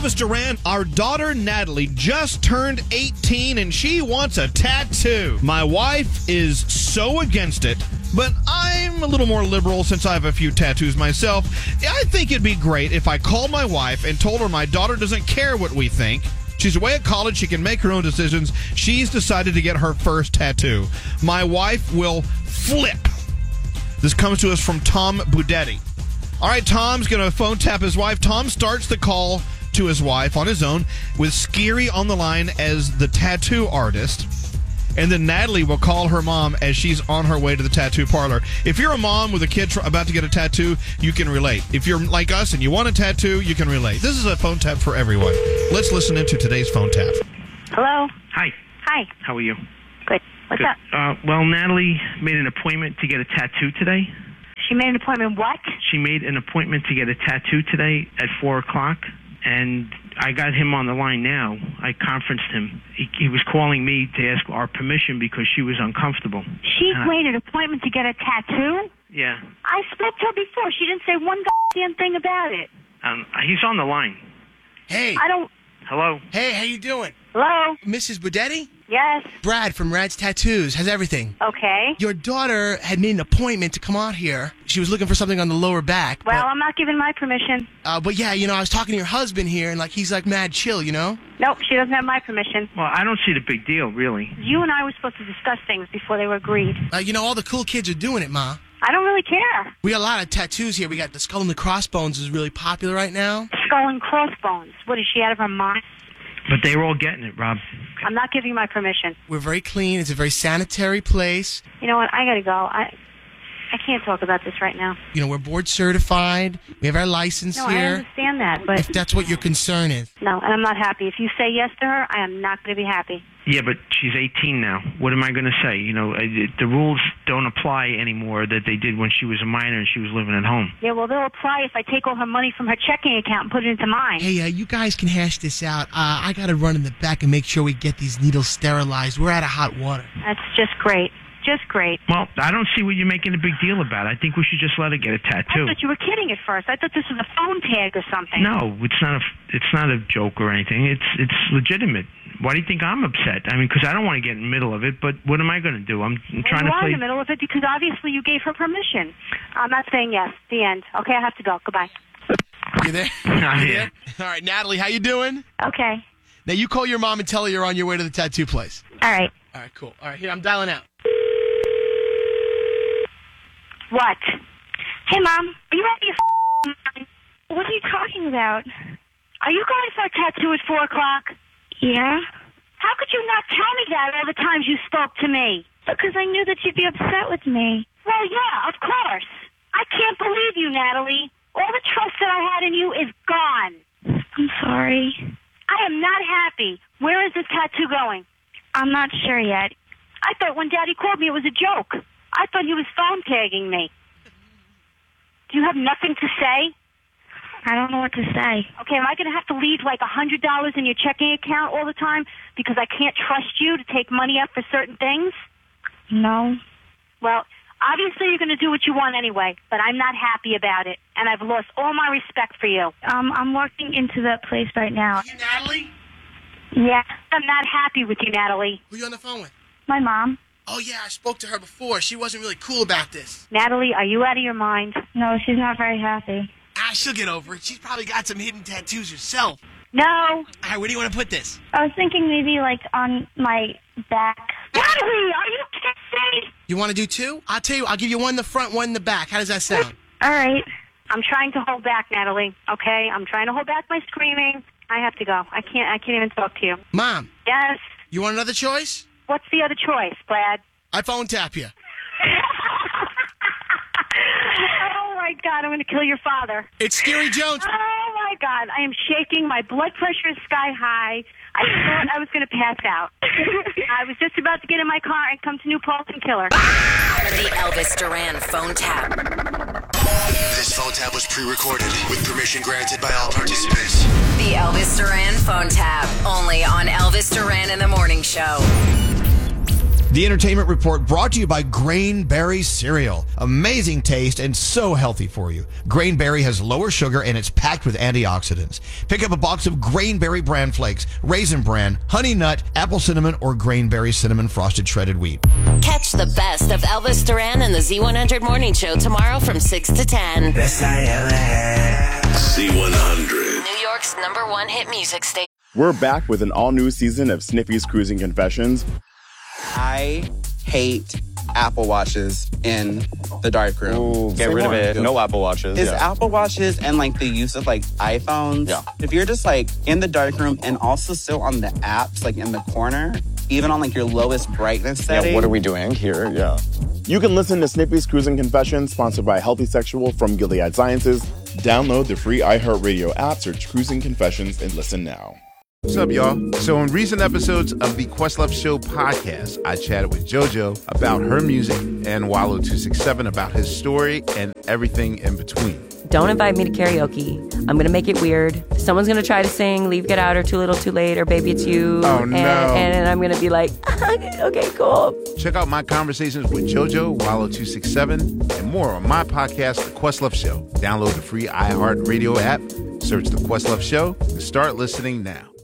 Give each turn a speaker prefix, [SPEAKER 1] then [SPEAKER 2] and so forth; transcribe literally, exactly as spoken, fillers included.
[SPEAKER 1] Elvis Duran, our daughter Natalie just turned eighteen and she wants a tattoo. My wife is so against it, but I'm a little more liberal since I have a few tattoos myself. I think it'd be great if I called my wife and told her my daughter doesn't care what we think. She's away at college. She can make her own decisions. She's decided to get her first tattoo. My wife will flip. This comes to us from Tom Budetti. All right, Tom's going to phone tap his wife. Tom starts the call to his wife on his own with Skiri on the line as the tattoo artist. And then Natalie will call her mom as she's on her way to the tattoo parlor. If you're a mom with a kid tr- about to get a tattoo, you can relate. If you're like us and you want a tattoo, you can relate. This is a phone tap for everyone. Let's listen into today's phone tap.
[SPEAKER 2] Hello?
[SPEAKER 3] Hi.
[SPEAKER 2] Hi.
[SPEAKER 3] How are you?
[SPEAKER 2] Good. What's
[SPEAKER 3] Good.
[SPEAKER 2] up?
[SPEAKER 3] Uh, well, Natalie made an appointment to get a tattoo today.
[SPEAKER 2] She made an appointment what?
[SPEAKER 3] She made an appointment to get a tattoo today at four o'clock, and I got him on the line now. I conferenced him. He, he was calling me to ask our permission because she was uncomfortable.
[SPEAKER 2] She
[SPEAKER 3] Uh,
[SPEAKER 2] made an appointment to get a tattoo?
[SPEAKER 3] Yeah.
[SPEAKER 2] I spoke to her before. She didn't say one goddamn thing about it.
[SPEAKER 3] Um, he's on the line.
[SPEAKER 4] Hey.
[SPEAKER 2] I don't...
[SPEAKER 3] Hello?
[SPEAKER 4] Hey, how you doing?
[SPEAKER 2] Hello?
[SPEAKER 4] Missus Budetti?
[SPEAKER 2] Yes.
[SPEAKER 4] Brad from Rad's Tattoos. How's everything?
[SPEAKER 2] Okay.
[SPEAKER 4] Your daughter had made an appointment to come out here. She was looking for something on the lower back.
[SPEAKER 2] Well,
[SPEAKER 4] but,
[SPEAKER 2] I'm not giving my permission.
[SPEAKER 4] uh, but yeah, you know, I was talking to your husband here, and like he's like mad chill, you know?
[SPEAKER 2] Nope, she doesn't have my permission.
[SPEAKER 3] Well, I don't see the big deal, really.
[SPEAKER 2] You and I were supposed to discuss things before they were agreed.
[SPEAKER 4] Uh, you know, all the cool kids are doing it, Ma.
[SPEAKER 2] I don't really care.
[SPEAKER 4] We got a lot of tattoos here. We got the skull and the crossbones is really popular right now.
[SPEAKER 2] Skull and crossbones. What, is she out of her mind?
[SPEAKER 3] But they were all getting it, Rob.
[SPEAKER 2] I'm not giving my permission.
[SPEAKER 4] We're very clean. It's a very sanitary place.
[SPEAKER 2] You know what? I gotta go. I I can't talk about this right now.
[SPEAKER 4] You know, we're board certified. We have our license
[SPEAKER 2] No, I
[SPEAKER 4] here.
[SPEAKER 2] understand that, but...
[SPEAKER 4] If that's what your concern is.
[SPEAKER 2] No, and I'm not happy. If you say yes to her, I am not going to be happy.
[SPEAKER 3] Yeah, but she's eighteen now. What am I going to say? You know, uh, the rules don't apply anymore that they did when she was a minor and she was living at home.
[SPEAKER 2] Yeah, well, they'll apply if I take all her money from her checking account and put it into mine.
[SPEAKER 4] Hey, uh, you guys can hash this out. Uh, I got to run in the back and make sure we get these needles sterilized. We're out of hot water.
[SPEAKER 2] That's just great. Just great.
[SPEAKER 3] Well, I don't see what you're making a big deal about. I think we should just let her get a tattoo.
[SPEAKER 2] I thought you were kidding at first. I thought this was a phone tag or something.
[SPEAKER 3] No, it's not a it's not a joke or anything. It's it's legitimate. Why do you think I'm upset? I mean, because I don't want to get in the middle of it. But what am I going to do? I'm, I'm
[SPEAKER 2] well,
[SPEAKER 3] trying
[SPEAKER 2] you
[SPEAKER 3] to
[SPEAKER 2] are
[SPEAKER 3] play.
[SPEAKER 2] in the middle of it because obviously you gave her permission. I'm not saying yes. The end. Okay, I have to go. Goodbye.
[SPEAKER 4] You there?
[SPEAKER 3] Not
[SPEAKER 4] You
[SPEAKER 3] here.
[SPEAKER 4] there? All right, Natalie, how you doing?
[SPEAKER 2] Okay.
[SPEAKER 4] Now, you call your mom and tell her you're on your way to the tattoo place.
[SPEAKER 2] All right.
[SPEAKER 4] All right, cool. All right, here, I'm dialing out.
[SPEAKER 2] What? Hey, Mom. Are you out of your f***ing mind?
[SPEAKER 5] What are you talking about?
[SPEAKER 2] Are you going for a tattoo at four o'clock?
[SPEAKER 5] Yeah?
[SPEAKER 2] How could you not tell me that all the times you spoke to me?
[SPEAKER 5] Because I knew that you'd be upset with me.
[SPEAKER 2] Well, yeah, of course. I can't believe you, Natalie. All the trust that I had in you is gone.
[SPEAKER 5] I'm sorry.
[SPEAKER 2] I am not happy. Where is this tattoo going?
[SPEAKER 5] I'm not sure yet.
[SPEAKER 2] I thought when Daddy called me it was a joke. I thought he was phone tagging me. Do you have nothing to say?
[SPEAKER 5] I don't know what to say.
[SPEAKER 2] Okay, am I going to have to leave like a hundred dollars in your checking account all the time because I can't trust you to take money out for certain things?
[SPEAKER 5] No.
[SPEAKER 2] Well, obviously you're going to do what you want anyway, but I'm not happy about it, and I've lost all my respect for you.
[SPEAKER 5] Um, I'm walking into that place right now.
[SPEAKER 4] You, Natalie?
[SPEAKER 2] Yeah, I'm not happy with you, Natalie.
[SPEAKER 4] Who are you on the phone with?
[SPEAKER 5] My mom.
[SPEAKER 4] Oh, yeah, I spoke to her before. She wasn't really cool about this.
[SPEAKER 2] Natalie, are you out of your mind?
[SPEAKER 5] No, she's not very happy.
[SPEAKER 4] Ah, she'll get over it. She's probably got some hidden tattoos herself.
[SPEAKER 2] No.
[SPEAKER 4] All right, where do you want to put this?
[SPEAKER 5] I was thinking maybe, like, on my back.
[SPEAKER 2] Natalie, are you kidding me?
[SPEAKER 4] You want to do two? I'll tell you, I'll give you one in the front, one in the back. How does that sound?
[SPEAKER 5] All right.
[SPEAKER 2] I'm trying to hold back, Natalie, okay? I'm trying to hold back my screaming. I have to go. I can't I can't even talk to you.
[SPEAKER 4] Mom,
[SPEAKER 2] Yes?
[SPEAKER 4] you want another choice?
[SPEAKER 2] What's the other choice, Brad?
[SPEAKER 4] I phone tap you.
[SPEAKER 2] Oh, my God, I'm going to kill your father.
[SPEAKER 4] It's Scary Jones.
[SPEAKER 2] Oh, my God, I am shaking. My blood pressure is sky high. I thought I was going to pass out. I was just about to get in my car and come to New Paltz and kill her.
[SPEAKER 6] The Elvis Duran phone tap.
[SPEAKER 7] This phone tap was pre-recorded with permission granted by all participants.
[SPEAKER 6] The Elvis Duran phone tap. Only on Elvis Duran in the Morning Show.
[SPEAKER 8] The Entertainment Report brought to you by Grainberry Cereal. Amazing taste and so healthy for you. Grainberry has lower sugar and it's packed with antioxidants. Pick up a box of Grainberry Bran Flakes, Raisin Bran, Honey Nut, Apple Cinnamon, or Grainberry Cinnamon Frosted Shredded Wheat.
[SPEAKER 6] Catch the best of Elvis Duran and the Z one hundred Morning Show tomorrow from six to ten.
[SPEAKER 9] Best I ever had.
[SPEAKER 10] Z one hundred.
[SPEAKER 6] New York's number one hit music station.
[SPEAKER 11] We're back with an all-new season of Sniffy's Cruising Confessions.
[SPEAKER 12] I hate Apple Watches in the darkroom.
[SPEAKER 13] Ooh, get Say rid more. of it. No Apple Watches.
[SPEAKER 12] Is
[SPEAKER 13] yeah.
[SPEAKER 12] Apple Watches and like the use of like iPhones.
[SPEAKER 13] Yeah.
[SPEAKER 12] If you're just like in the darkroom and also still on the apps, like in the corner, even on like your lowest brightness setting.
[SPEAKER 13] Yeah, what are we doing here? Yeah.
[SPEAKER 11] You can listen to Sniffy's Cruising Confessions, sponsored by Healthy Sexual from Gilead Sciences. Download the free iHeartRadio app, search Cruising Confessions, and listen now.
[SPEAKER 14] What's up, y'all? So in recent episodes of the Questlove Show podcast, I chatted with JoJo about her music and Wallow two six seven about his story and everything in between.
[SPEAKER 15] Don't invite me to karaoke. I'm going to make it weird. Someone's going to try to sing Leave, Get Out, or Too Little, Too Late, or Baby It's You.
[SPEAKER 14] Oh,
[SPEAKER 15] and,
[SPEAKER 14] no.
[SPEAKER 15] And, and I'm going to be like, okay, cool.
[SPEAKER 14] Check out my conversations with JoJo, Wallow two six seven, and more on my podcast, The Questlove Show. Download the free iHeartRadio app, search The Questlove Show, and start listening now.